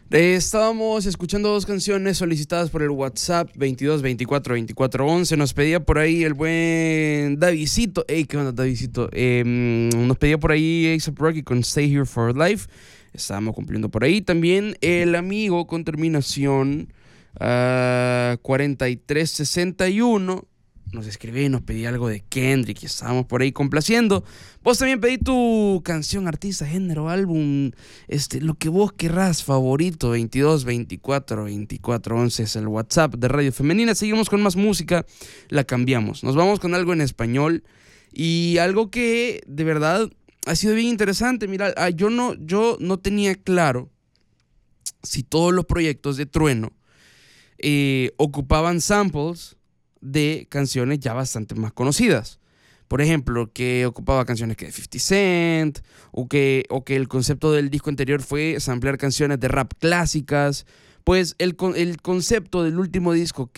Estábamos escuchando dos canciones solicitadas por el WhatsApp 22 24 24 11. Nos pedía por ahí el buen Davidcito. Hey, ¿qué onda, Davidcito? Nos pedía por ahí A$AP Rocky con Stay Here for Life. Estábamos cumpliendo por ahí. También el amigo con terminación 4361 nos escribía y nos pedía algo de Kendrick y estábamos por ahí complaciendo. Vos también pedí tu canción, artista, género, álbum, lo que vos querrás, favorito. 22 24 24 11 es el WhatsApp de Radio Femenina. Seguimos con más música, la cambiamos. Nos vamos con algo en español y algo que de verdad ha sido bien interesante. Mira, yo no tenía claro si todos los proyectos de Trueno ocupaban samples de canciones ya bastante más conocidas. Por ejemplo, que ocupaba canciones que de 50 Cent, o que el concepto del disco anterior fue samplear canciones de rap clásicas. Pues el concepto del último disco